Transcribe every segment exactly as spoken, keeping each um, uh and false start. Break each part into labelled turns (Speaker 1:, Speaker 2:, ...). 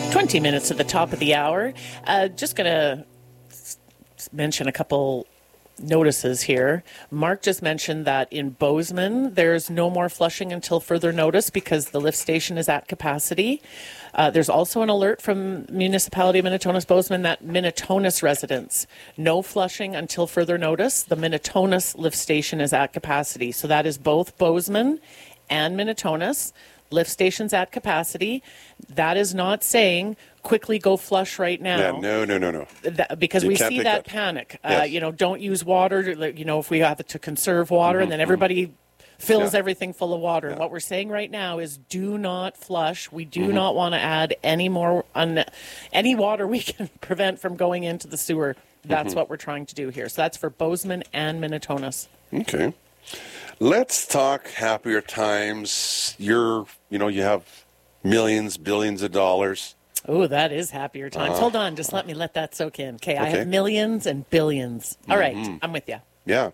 Speaker 1: twenty minutes at the top of the hour. Uh, just going to mention a couple notices here. Mark just mentioned that in Bozeman, there's no more flushing until further notice because the lift station is at capacity. Uh, there's also an alert from Municipality of Minitonas Bozeman that Minitonas residents, no flushing until further notice. The Minitonas lift station is at capacity. So that is both Bozeman and Minitonas. Lift stations at capacity. That is not saying quickly go flush right now.
Speaker 2: Yeah, no, no, no, no.
Speaker 1: That, because
Speaker 2: You
Speaker 1: we
Speaker 2: can't
Speaker 1: see
Speaker 2: pick
Speaker 1: that,
Speaker 2: that.
Speaker 1: panic.
Speaker 2: Yes.
Speaker 1: Uh, you know, don't use water. You know, if we have to conserve water,
Speaker 2: Mm-hmm,
Speaker 1: and then everybody fills
Speaker 2: Yeah.
Speaker 1: everything full of water.
Speaker 2: Yeah.
Speaker 1: And what we're saying right now is do not flush. We do
Speaker 2: Mm-hmm.
Speaker 1: not want to add any more un- any water we can prevent from going into the sewer. That's
Speaker 2: Mm-hmm.
Speaker 1: what we're trying to do here. So that's for Bozeman and Minitonas.
Speaker 2: Okay. Let's talk happier times. You're, you know, you have millions, billions of dollars.
Speaker 1: Oh, that is happier times. Hold on. Just let me let that soak in. Okay, I
Speaker 2: Uh-huh. Okay.
Speaker 1: have millions and billions. All right, I'm with you.
Speaker 2: Yeah.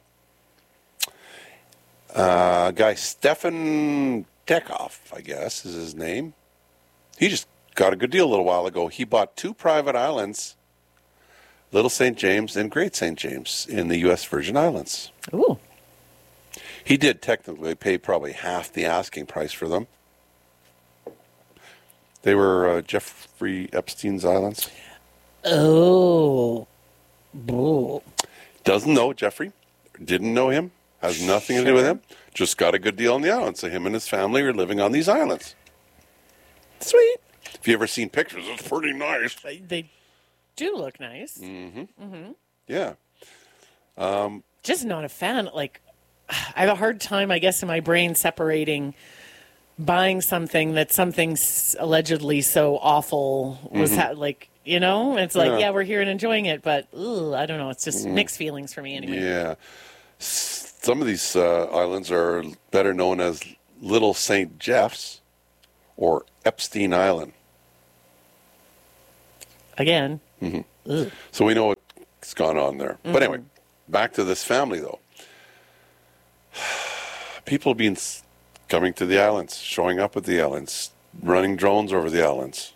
Speaker 2: Uh, guy Stefan Tekhoff, I guess, is his name. He just got a good deal a little while ago. He bought two private islands, Little Saint James and Great Saint James, in the U S Virgin Islands.
Speaker 1: Ooh.
Speaker 2: He did technically pay probably half the asking price for them. They were uh, Jeffrey Epstein's islands.
Speaker 1: Oh. Boo.
Speaker 2: Doesn't know Jeffrey. Didn't know him. Has nothing to do with him. Just got a good deal on the island. So him and his family are living on these islands. Sweet. If you ever seen pictures, it's pretty nice.
Speaker 1: They, they do look nice.
Speaker 2: Yeah.
Speaker 1: Just not a fan. Like, I have a hard time, I guess, in my brain separating buying something that something's allegedly so awful was ha- like, you know, it's like,
Speaker 2: Yeah.
Speaker 1: yeah. we're here and enjoying it, but ugh, I don't know. It's just mixed feelings for me anyway.
Speaker 2: Yeah. S- Some of these uh, islands are better known as Little Saint Jeff's or Epstein Island.
Speaker 1: Again, ugh.
Speaker 2: So we know what's gone on there. But anyway, back to this family, though. People have been s- coming to the islands, showing up at the islands, running drones over the islands.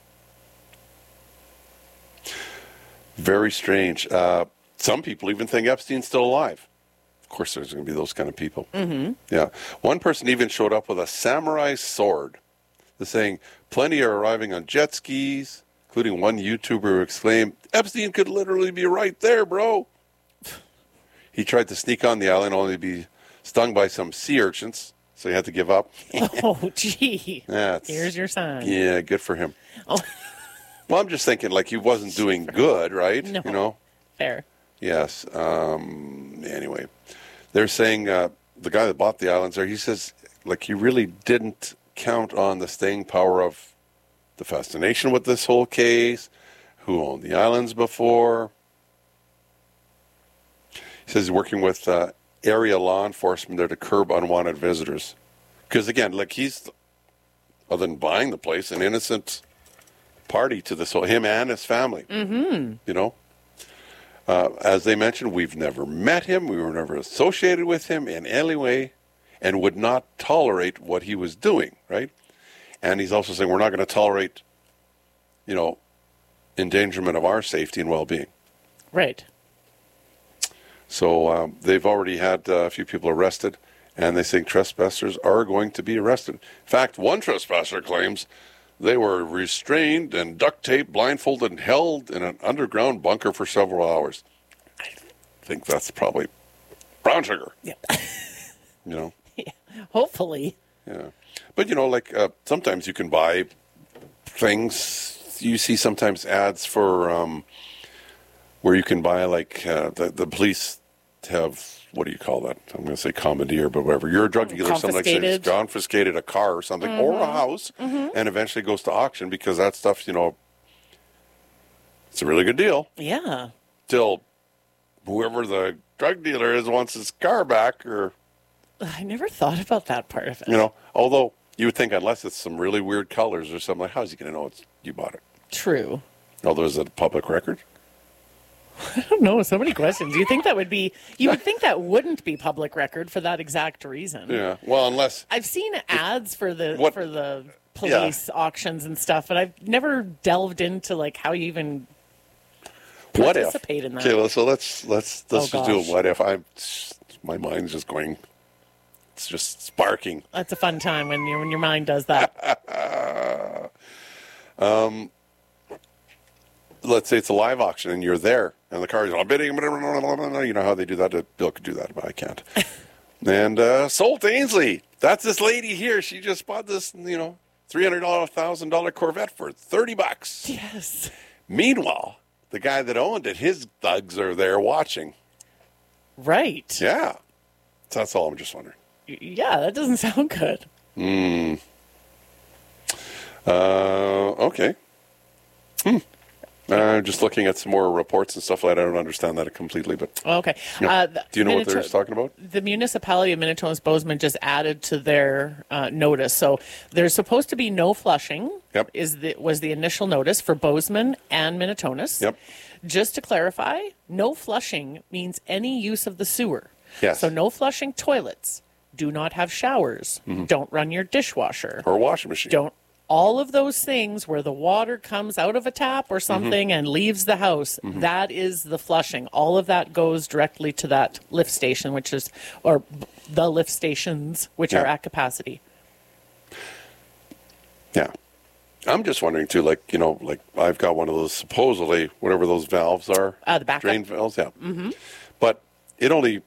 Speaker 2: Very strange. Uh, some people even think Epstein's still alive. Of course, there's going to be those kind of people. Mm-hmm. Yeah. One person even showed up with a samurai sword. They're saying plenty are arriving on jet skis, including one YouTuber who exclaimed, "Epstein could literally be right there, bro." He tried to sneak on the island only to be stung by some sea urchins, so he had to give up.
Speaker 1: Oh, gee.
Speaker 2: Yeah, it's-
Speaker 1: Here's your sign.
Speaker 2: Yeah, good for him.
Speaker 1: Oh,
Speaker 2: Well, I'm just thinking, like, he wasn't doing good, right?
Speaker 1: No.
Speaker 2: You know?
Speaker 1: fair.
Speaker 2: Yes. Um, anyway, they're saying uh, the guy that bought the islands there, he says, like, he really didn't count on the staying power of the fascination with this whole case, who owned the islands before. He says he's working with uh, area law enforcement there to curb unwanted visitors. Because, again, like, he's, other than buying the place, an innocent party to this whole, him and his family. Mm-hmm. You know? Uh, as they mentioned, we've never met him. We were never associated with him in any way and would not tolerate what he was doing, right? And he's also saying we're not going to tolerate, you know, endangerment of our safety and well-being.
Speaker 1: Right.
Speaker 2: So um, they've already had uh, a few people arrested, and they think trespassers are going to be arrested. In fact, one trespasser claims they were restrained and duct taped, blindfolded, and held in an underground bunker for several hours. I think that's probably brown sugar,
Speaker 1: Yeah.
Speaker 2: you know?
Speaker 1: Hopefully.
Speaker 2: Yeah. But, you know, like uh, sometimes you can buy things. You see sometimes ads for um, where you can buy, like, uh, the, the police have, what do you call that? I'm going to say commandeer, but whatever. You're a drug dealer, something like
Speaker 1: Confiscated.
Speaker 2: that. Confiscated a car or something, or a house, and eventually goes to auction because that stuff, you know, it's a really good deal.
Speaker 1: Yeah.
Speaker 2: Till whoever the drug dealer is wants his car back, or,
Speaker 1: I never thought about that part of it.
Speaker 2: you know, although you would think unless it's some really weird colors or something, like, how's he going to know it's you bought it?
Speaker 1: True.
Speaker 2: Although, is it a public record?
Speaker 1: I don't know. So many questions. You think that would be, you would think that wouldn't be public record for that exact reason.
Speaker 2: Yeah. Well, unless
Speaker 1: I've seen ads for the
Speaker 2: What-
Speaker 1: for the police auctions and stuff, but I've never delved into like how you even
Speaker 2: What if?
Speaker 1: participate in that.
Speaker 2: Okay, well, so let's let's let's
Speaker 1: Oh,
Speaker 2: just do
Speaker 1: gosh.
Speaker 2: a what if. I'm my mind's just going. It's just sparking.
Speaker 1: That's a fun time when your when your mind does that.
Speaker 2: Let's say it's a live auction and you're there, and the car is all bidding. You know how they do that? Bill could do that, but I can't. And uh, sold to Ainsley. That's this lady here. She just bought this, you know, three hundred thousand dollar Corvette for thirty bucks.
Speaker 1: Yes.
Speaker 2: Meanwhile, the guy that owned it, his thugs are there watching.
Speaker 1: Right.
Speaker 2: Yeah, so that's all. I'm just wondering.
Speaker 1: Yeah, that doesn't sound good.
Speaker 2: Uh, okay. Hmm. Uh, just looking at some more reports and stuff like that. I don't understand that completely, but
Speaker 1: Okay.
Speaker 2: yeah.
Speaker 1: Uh, the
Speaker 2: Do you know what they're
Speaker 1: Minneto-
Speaker 2: talking about?
Speaker 1: The municipality of Minnetonka's Bozeman just added to their uh, notice. So there's supposed to be no flushing.
Speaker 2: Yep.
Speaker 1: Is the was the initial notice for Bozeman and Minnetonka's.
Speaker 2: Yep.
Speaker 1: Just to clarify, no flushing means any use of the sewer.
Speaker 2: Yes.
Speaker 1: So no flushing toilets. Do not have showers. Don't run your dishwasher.
Speaker 2: Or a washing machine.
Speaker 1: Don't all of those things where the water comes out of a tap or something and leaves the house, that is the flushing. All of that goes directly to that lift station, which is, or the lift stations, which
Speaker 2: Yeah.
Speaker 1: are at capacity.
Speaker 2: Yeah. I'm just wondering, too, like, you know, like I've got one of those supposedly, whatever those valves are.
Speaker 1: Uh, the backup.
Speaker 2: Drain valves, yeah. Mm-hmm. But it only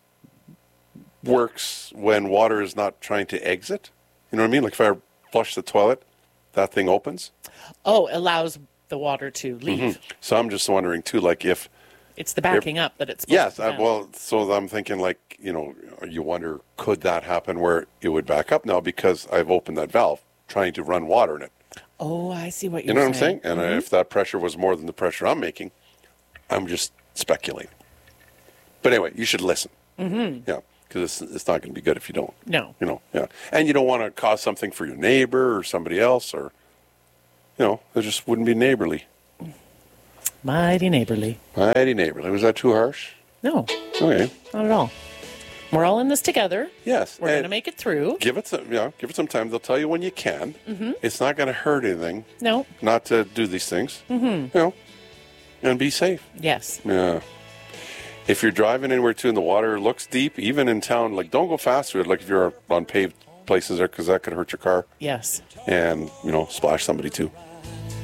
Speaker 2: works when water is not trying to exit. You know what I mean? Like if I flush the toilet, that thing opens.
Speaker 1: Oh, allows the water to leave.
Speaker 2: So I'm just wondering, too, like if...
Speaker 1: It's the backing up that it's supposed
Speaker 2: Yes,
Speaker 1: to
Speaker 2: I,
Speaker 1: prevent.
Speaker 2: well, so I'm thinking like, you know, you wonder, could that happen where it would back up now because I've opened that valve trying to run water in it?
Speaker 1: Oh, I see what
Speaker 2: You
Speaker 1: you're
Speaker 2: know what I'm
Speaker 1: saying.
Speaker 2: saying? And uh, if that pressure was more than the pressure I'm making, I'm just speculating. But anyway, you should listen. Mm-hmm. Yeah, because it's, it's not going to be good if you don't.
Speaker 1: No.
Speaker 2: You know, yeah. And you don't want to cause something for your neighbor or somebody else or, you know, it just wouldn't be neighborly.
Speaker 1: Mighty neighborly.
Speaker 2: Mighty neighborly. Was that too harsh?
Speaker 1: No,
Speaker 2: Okay.
Speaker 1: not at all. We're all in this together.
Speaker 2: Yes.
Speaker 1: We're
Speaker 2: and
Speaker 1: going to make it through.
Speaker 2: Give it some, you know, give it some time. They'll tell you when you can. Mm-hmm. It's not going to hurt anything
Speaker 1: No.
Speaker 2: not to do these things. Mm-hmm. You know, and be safe.
Speaker 1: Yes.
Speaker 2: Yeah. If you're driving anywhere too and the water looks deep, even in town, like don't go fast through it. Like if you're on paved places there, because that could hurt your car
Speaker 1: Yes.
Speaker 2: and you know splash somebody too.